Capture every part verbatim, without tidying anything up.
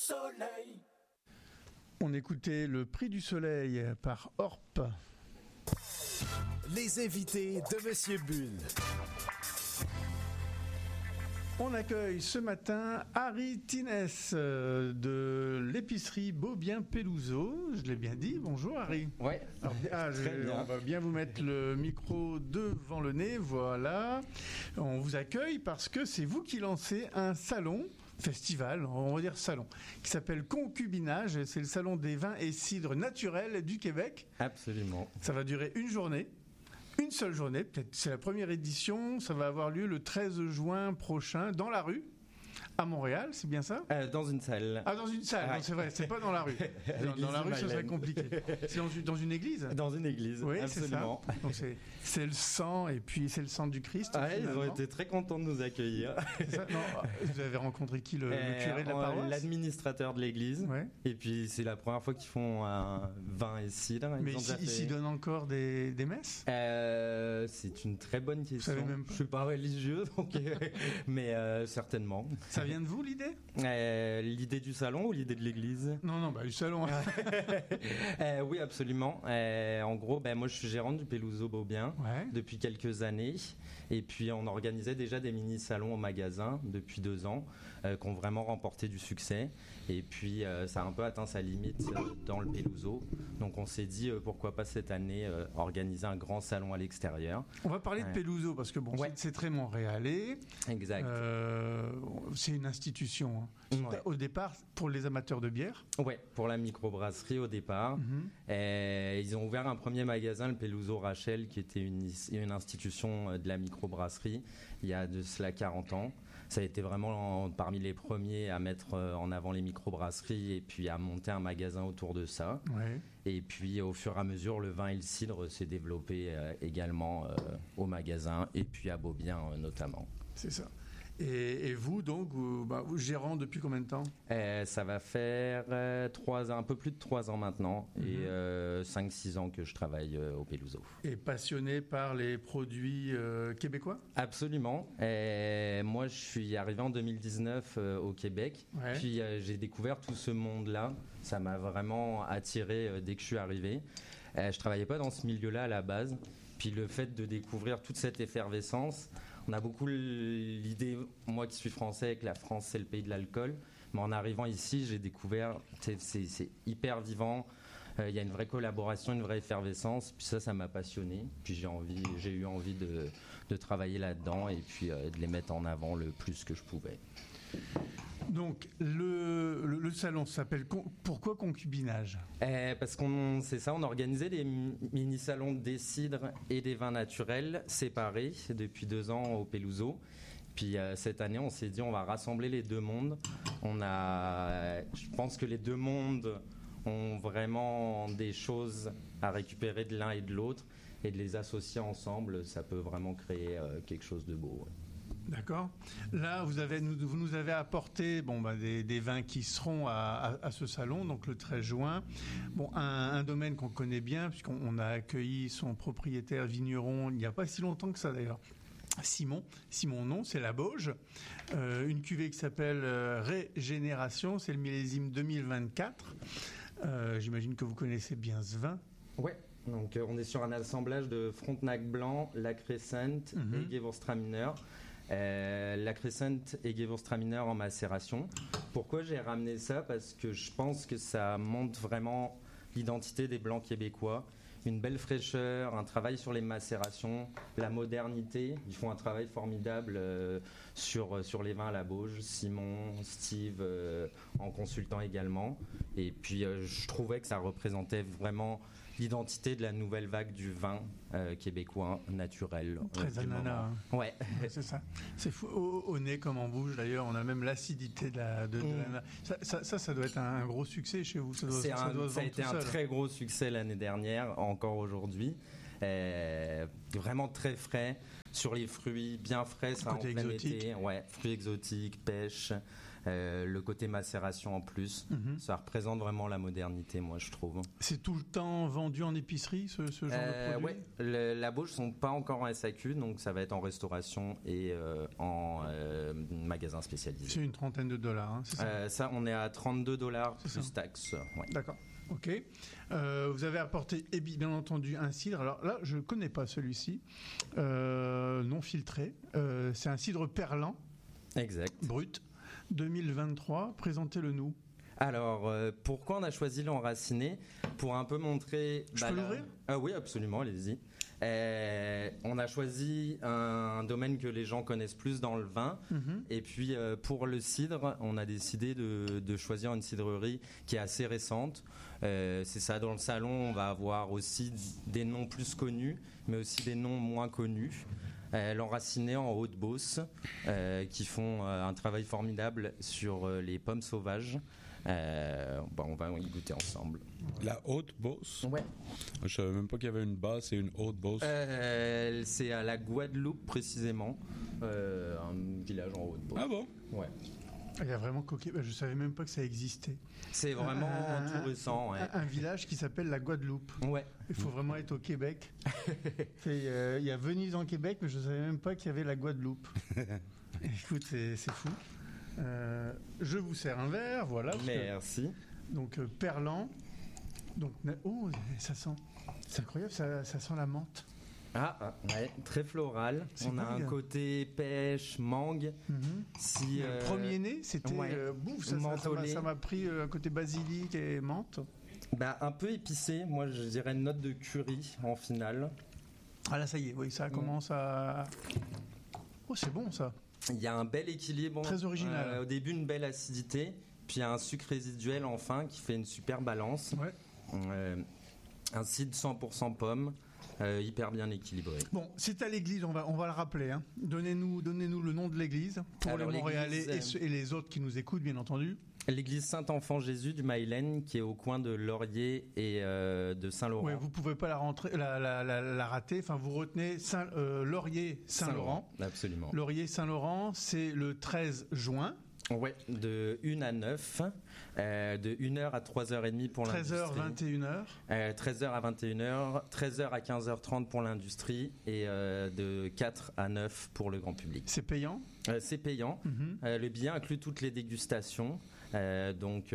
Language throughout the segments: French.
soleil. On écoutait Le Prix du Soleil par Orp. Les invités de Monsieur Bull. On accueille ce matin Harry Tinès euh, de l'épicerie Beaubien Peluso. Je l'ai bien dit. Bonjour Harry. Ouais. Alors, ah, je, Très bien. On va bien vous mettre le micro devant le nez. Voilà. On vous accueille parce que c'est vous qui lancez un salon. Festival, on va dire salon, qui s'appelle Concubinage. C'est le salon des vins et cidres naturels du Québec. Absolument. Ça va durer une journée. Une seule journée, peut-être c'est la première édition, ça va avoir lieu le treize juin prochain dans la rue, à Montréal, c'est bien ça ? Euh, dans une salle. Ah, dans une salle, Ouais. non, c'est vrai, c'est pas dans la rue. Dans, dans la rue, ça serait compliqué. C'est dans une, dans une église ? Dans une église, Oui, absolument. c'est ça. Donc c'est, c'est le sang, et puis c'est le sang du Christ. Ouais, ils ont finalement. été très contents de nous accueillir. Ça, non, vous avez rencontré qui, le, Euh, le curé de la euh, paroisse ? L'administrateur de l'église. Ouais. Et puis c'est la première fois qu'ils font un vin et cidre. Ils Mais ont ici, déjà ici fait- donne encore des, des messes ? Euh, c'est une très bonne question. savez même pas. Je suis pas religieux, donc euh, mais euh, certainement. Ça vient de vous, l'idée ? Euh, l'idée du salon ou l'idée de l'église? Non, non, bah du salon. Euh, oui, absolument. Euh, en gros, ben, moi je suis gérante du Peluso Beaubien Ouais. depuis quelques années. Et puis on organisait déjà des mini-salons au magasin depuis deux ans euh, qui ont vraiment remporté du succès. Et puis euh, ça a un peu atteint sa limite euh, dans le Peluso. Donc on s'est dit euh, pourquoi pas cette année euh, organiser un grand salon à l'extérieur. On va parler Ouais. de Peluso parce que bon, Ouais. c'est, c'est très montréalais. Exact. Euh, c'est une institution. hein. Ouais. Au départ, pour les amateurs de bière. Ouais, pour la microbrasserie au départ. Mhm. Et ils ont ouvert un premier magasin, le Peluso Rachel, qui était une, une institution de la microbrasserie il y a de cela quarante ans. Ça a été vraiment en- parmi les premiers à mettre euh, en avant les microbrasseries et puis à monter un magasin autour de ça. Ouais. Et puis au fur et à mesure, le vin et le cidre s'est développé euh, également euh, au magasin et puis à Beaubien euh, notamment. C'est ça. Et, et vous, donc, vous, bah, vous gérant depuis combien de temps ? Euh, ça va faire euh, trois ans, un peu plus de trois ans maintenant, Mhm. et euh, cinq six ans que je travaille euh, au Peluso. Et passionné par les produits euh, québécois ? Absolument. Et moi, je suis arrivé en deux mille dix-neuf euh, au Québec, Ouais. puis euh, j'ai découvert tout ce monde-là. Ça m'a vraiment attiré euh, dès que je suis arrivé. Euh, je travaillais pas dans ce milieu-là à la base. Puis le fait de découvrir toute cette effervescence, on a beaucoup l'idée, moi qui suis français, que la France c'est le pays de l'alcool. Mais en arrivant ici, j'ai découvert, c'est, c'est, c'est hyper vivant. Euh, Il y a une vraie collaboration, une vraie effervescence. Puis ça, ça m'a passionné. Puis j'ai envie, j'ai eu envie de, de travailler là-dedans et puis euh, de les mettre en avant le plus que je pouvais. Donc, le, le, le salon s'appelle Con- Pourquoi Concubinage ? Euh, parce qu'on, c'est ça, on organisait des mi- mini-salons des cidres et des vins naturels séparés depuis deux ans au Peluso. Puis euh, cette année, on s'est dit on va rassembler les deux mondes. On a, je pense que les deux mondes ont vraiment des choses à récupérer de l'un et de l'autre et de les associer ensemble, ça peut vraiment créer euh, quelque chose de beau. Ouais. D'accord. Là, vous, avez, vous nous avez apporté bon, bah, des, des vins qui seront à, à, à ce salon, donc le treize juin. Bon, un, un domaine qu'on connaît bien, puisqu'on on a accueilli son propriétaire vigneron il n'y a pas si longtemps que ça d'ailleurs. Simon, Simon non, c'est la Bauge. Euh, une cuvée qui s'appelle euh, Régénération, c'est le millésime deux mille vingt-quatre. Euh, j'imagine que vous connaissez bien ce vin. Ouais. Donc euh, on est sur un assemblage de Frontenac blanc, La Crescent Mhm. et Gewürztraminer. Euh, la Crescent et Gewürztraminer en macération. Pourquoi j'ai ramené ça ? Parce que je pense que ça montre vraiment l'identité des blancs québécois. Une belle fraîcheur, un travail sur les macérations, la modernité. Ils font un travail formidable euh, sur, sur les vins à la Bauge. Simon, Steve, euh, en consultant également. Et puis euh, je trouvais que ça représentait vraiment l'identité de la nouvelle vague du vin euh, québécois naturel. Très euh, du ananas. moment. Ouais. Ouais, c'est ça. C'est fou. Au, au nez comme en bouche d'ailleurs, on a même l'acidité de la. De, de Mm. l'ananas. Ça, ça, ça, ça doit être un, un gros succès chez vous. Ça, doit, C'est ça, un- doit se ça a vendre été tout un seul. très gros succès l'année dernière, encore aujourd'hui. Euh, vraiment très frais sur les fruits, bien frais, ça en Côté plein exotique. été. Ouais, fruits exotiques, pêche, Euh, le côté macération en plus, Mhm. ça représente vraiment la modernité, moi je trouve. C'est tout le temps vendu en épicerie, ce, ce genre Euh, de produit? ouais, le- la Bauge sont pas encore en S A Q, donc ça va être en restauration et euh, en euh, magasin spécialisé. C'est une trentaine de dollars, hein, c'est ça? Euh, ça, on est à trente-deux dollars C'est plus ça. taxes. Ouais. D'accord. Ok. Euh, vous avez apporté, et bien entendu, un cidre. Alors là, je ne connais pas celui-ci. Euh, non filtré. Euh, c'est un cidre perlant, Exact. brut, deux mille vingt-trois. Présentez-le nous. Alors, euh, pourquoi on a choisi l'enraciné? Pour un peu montrer... Je peux la- l'ouvrir? Ah oui, absolument, allez-y. Euh, on a choisi un domaine que les gens connaissent plus dans le vin. Mhm. Et puis, euh, pour le cidre, on a décidé de, de choisir une cidrerie qui est assez récente. Euh, c'est ça, dans le salon, on va avoir aussi des noms plus connus, mais aussi des noms moins connus. Euh, L'enraciné en Haute-Beauce, euh, qui font euh, un travail formidable sur euh, les pommes sauvages. Euh, bon, on va y goûter ensemble. La Haute-Beauce? Ouais. Je savais même pas qu'il y avait une basse et une Haute-Beauce. Euh, c'est à la Guadeloupe précisément, euh, un village en Haute-Beauce. Ah bon? Ouais. Il y a vraiment coquet. Je ne savais même pas que ça existait. C'est vraiment Un- tout récent. Ouais. Un, un village qui s'appelle la Guadeloupe. Ouais. Il faut vraiment être au Québec. C'est, euh, il y a Venise en Québec, mais je ne savais même pas qu'il y avait la Guadeloupe. Écoute, c'est, c'est fou. Euh, je vous sers un verre, voilà. parce que- Merci. donc euh, perlant. Donc, na- oh, ça sent. C'est incroyable, ça, ça sent la menthe. Ah, ah, ouais, très floral. C'est On a dingue. un côté pêche, mangue. Si, Le euh, premier né, c'était ouais. euh, bouf, ça, ça- ça m'a, Mentholé. ça m'a pris euh, un côté basilic et menthe. bah, un peu épicé. Moi, je dirais une note de curry en finale. Ah là, ça y est, oui, ça commence à. Oh, c'est bon ça. Il y a un bel équilibre. Très original. Euh, au début, une belle acidité. Puis un sucre résiduel en fin qui fait une super balance. Ouais. Euh, un cidre cent pour cent pomme, euh, hyper bien équilibré. Bon, c'est à l'église, on va, on va le rappeler. Hein. Donnez-nous, donnez-nous le nom de l'église pour Alors, les Montréalais l'église, et, ceux- et les autres qui nous écoutent, bien entendu. L'église Saint-Enfant-Jésus du Maïlen, qui est au coin de Laurier et euh, de Saint-Laurent. Ouais, vous pouvez pas la, rentrer, la, la, la, la rater. Enfin, vous retenez Saint, euh, Laurier Saint-Laurent. Absolument. Laurier Saint-Laurent, c'est le treize juin. Ouais, de une à neuf, euh, de une heure à trois heures trente pour treize heures, l'industrie. vingt et une heures. Euh, treize heures à vingt et une heures, treize heures à quinze heures trente pour l'industrie et euh, de quatre à neuf pour le grand public. C'est payant. Euh, c'est payant. Mhm. Euh, le billet inclut toutes les dégustations. Euh, donc,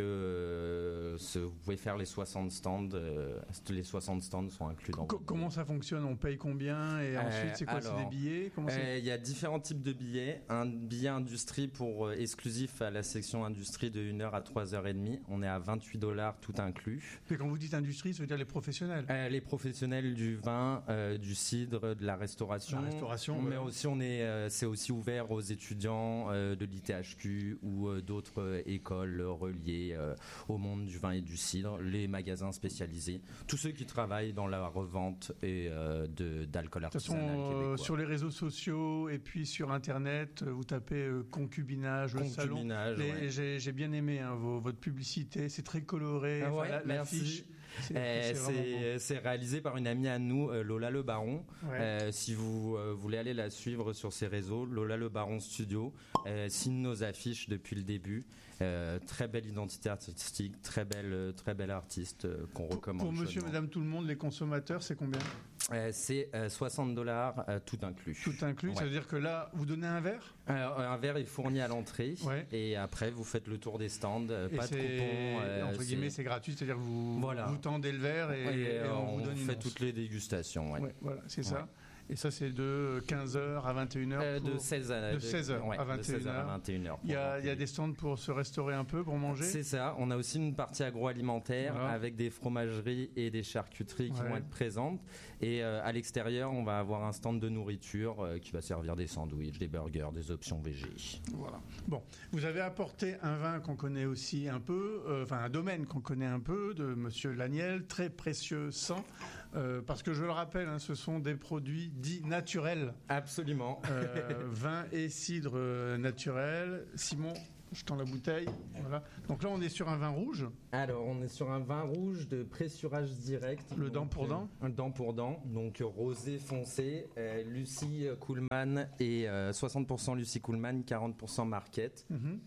euh, ce- vous pouvez faire les soixante stands. euh, les soixante stands sont inclus dans Co- votre comment billet. ça fonctionne? On paye combien? Et Euh, ensuite, c'est quoi? C'est alors, des billets? Comment c'est Euh, Il y a différents types de billets. Un billet industrie pour euh, exclusif à la section industrie de une heure à trois heures trente. On est à vingt-huit dollars tout inclus. Et quand vous dites industrie, ça veut dire les professionnels. Euh, les professionnels du vin, euh, du cidre, de la restauration. La restauration, Mais ouais. aussi, on est, euh, c'est aussi ouvert aux étudiants euh, de l'I T H Q ou euh, d'autres euh, écoles reliées euh, au monde du vin et du cidre, les magasins spécialisés, tous ceux qui travaillent dans la revente et euh, de, d'alcool De toute façon, artisanal euh, québécois. sur les réseaux sociaux et puis sur Internet, euh, vous tapez euh, concubinage, le salon. Concubinage, Les- ouais. j'ai, j'ai bien aimé hein, vos- votre publicité, c'est très coloré. Ah Enfin, ouais, la- merci. l'affiche, c'est, Euh, c'est vraiment c'est, c'est réalisé par une amie à nous, euh, Lola Le Baron. beau. Ouais. Euh, si vous euh, voulez aller la suivre sur ses réseaux, Lola Le Baron Studio euh, signe nos affiches depuis le début. Euh, très belle identité artistique, très belle, euh, très belle artiste euh, qu'on Pour, recommande. pour monsieur, chaudement. madame, tout le monde, les consommateurs, c'est combien? Euh, c'est euh, soixante dollars euh, tout inclus. Tout inclus, ça Ouais. veut dire que là, vous donnez un verre? Alors, un verre est fourni à l'entrée Ouais. et après vous faites le tour des stands. euh, Et pas de c'est, coupons. euh, entre guillemets, c'est gratuit, c'est-à-dire que vous, Voilà. vous tendez le verre et, et, et euh, on, vous donne une fait once. toutes les dégustations. ouais. Ouais, voilà, c'est Ouais. ça. Et ça, c'est de quinze heures à vingt et une heures. Euh, de pour- seize à de seize heures ouais, à de vingt et une seize heures à heures. vingt et une heures. Il y, a, il y a des stands pour se restaurer un peu, pour manger. C'est ça. On a aussi une partie agroalimentaire Voilà. avec des fromageries et des charcuteries qui Ouais. vont être présentes. Et euh, à l'extérieur, on va avoir un stand de nourriture euh, qui va servir des sandwichs, des burgers, des options végé. Voilà. Bon, vous avez apporté un vin qu'on connaît aussi un peu, euh, enfin un domaine qu'on connaît un peu, de Monsieur Laniel, très précieux sang, euh, parce que je le rappelle, hein, ce sont des produits dits naturels, Absolument. euh, vin et cidre euh, naturel. Simon, je tends la bouteille. Voilà. Donc là, on est sur un vin rouge. Alors, on est sur un vin rouge de pressurage direct. Le Donc, dent pour dent. euh, Un dent pour dent. Donc, euh, rosé foncé. euh, Lucie Coolman et euh, soixante pour cent Lucie Coolman, quarante pour cent Marquette. Mhm.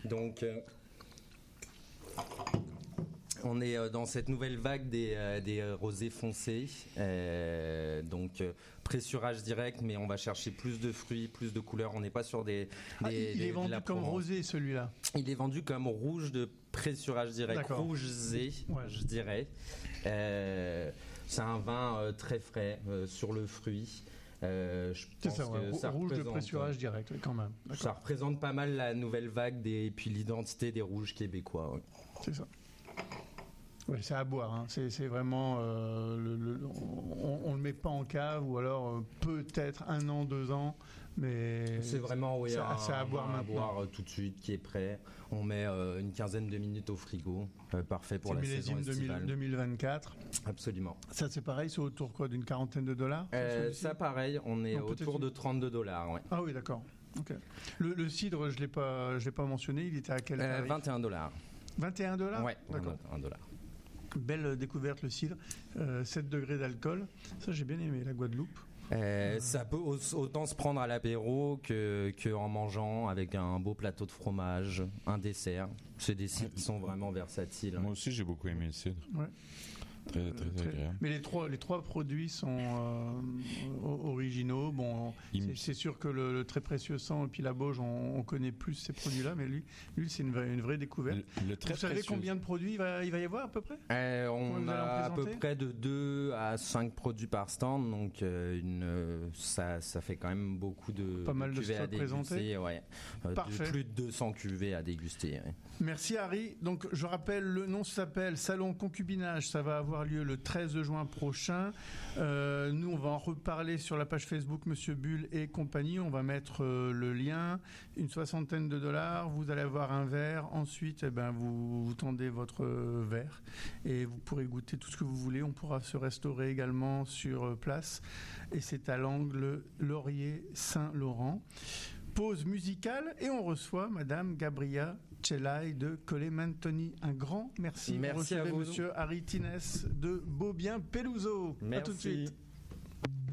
Donc, euh, on est euh, dans cette nouvelle vague des, euh, des euh, rosés foncés. Euh, donc, euh, pressurage direct, mais on va chercher plus de fruits, plus de couleurs. On n'est pas sur des. Ah, des il des- est de vendu la comme Provence. rosé celui-là. Il est vendu comme rouge de pressurage direct, D'accord. rouge-zé, Ouais. je dirais. Euh, c'est un vin euh, très frais euh, sur le fruit. Euh, je C'est pense ça, ouais. que ça Rouge de représente- pressurage direct, oui, quand même. D'accord. Ça représente pas mal la nouvelle vague des, et puis l'identité des rouges québécois. ouais. C'est ça. Oui, c'est à boire. Hein. C'est, c'est vraiment. Euh, le, le- on ne le met pas en cave ou alors euh, peut-être un an, deux ans, mais. C'est vraiment oui, c'est à- un, c'est à boire vin maintenant. boire euh, tout de suite, qui est prêt. On met euh, une quinzaine de minutes au frigo, euh, parfait pour C'est la millésime saison estivale. deux mille vingt-quatre. Absolument. Ça, c'est pareil, c'est autour quoi, d'une quarantaine de dollars Euh, celui-ci ça, pareil, on est Non, peut-être autour une- de trente-deux dollars. Ouais. Ah oui, d'accord. Ok. Le, le cidre, je ne l'ai pas, je l'ai pas mentionné, il était à quel Euh, tarif vingt et un dollars. vingt et un dollars Ouais, D'accord. vingt et un dollars. Belle découverte, le cidre. Euh, sept degrés d'alcool. Ça, j'ai bien aimé, la Guadeloupe. Euh, ça peut au- autant se prendre à l'apéro que, que en mangeant avec un beau plateau de fromage, un dessert. C'est des cidres qui sont vraiment versatiles. Moi aussi, j'ai beaucoup aimé le cidre. Ouais. Très, Euh, très très- agréable. Mais les trois, les trois produits sont euh, o- originaux. Bon, Il c'est, me- c'est sûr que le, le très précieux sang et puis la Bauge, on, on connaît plus ces produits-là, mais lui, lui c'est une vraie, une vraie découverte. Le, le très Vous savez précieux- combien de produits il va, il va y avoir à peu près Euh, Comment on vous allez en a à peu présenter près de deux à cinq produits par stand, donc euh, une, euh, ça, ça fait quand même beaucoup de, Pas mal de cuvées à stock présenté. déguster. Ouais. Euh, de- Parfait. plus de deux cents cuvées à déguster. ouais. Merci Harry. Donc je rappelle, le nom s'appelle Salon Concubinage. Ça va avoir lieu le treize juin prochain. Euh, nous, on va en reparler sur la page Facebook Monsieur Bull et compagnie. On va mettre euh, le lien. Une soixantaine de dollars. Vous allez avoir un verre. Ensuite, eh ben, vous, vous tendez votre euh, verre et vous pourrez goûter tout ce que vous voulez. On pourra se restaurer également sur euh, place. Et c'est à l'angle Laurier-Saint-Laurent. Pause musicale et on reçoit Madame Gabriella Cellai de Colementoni. Un grand merci. Merci vous à recevez vous. Monsieur Harry Tines de Beaubien Peluso. À tout de Merci. suite.